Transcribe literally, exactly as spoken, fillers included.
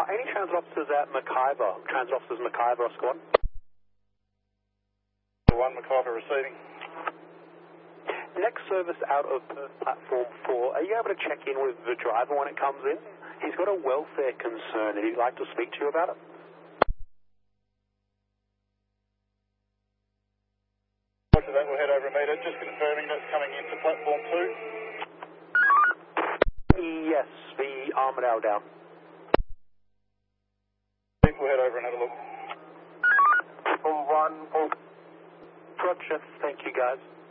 Uh, any transit officers at McIver? Transit officers McIver or squad? One McIver receiving. Next service out of Perth Platform four, are you able to check in with the driver when it comes in? He's got a welfare concern and he'd like to speak to you about it. After that, we'll head over a metre, just confirming that's coming into Platform two. Yes, the Armadale down. We'll head over and have a look. From one, oh. Gotcha. Thank you, guys.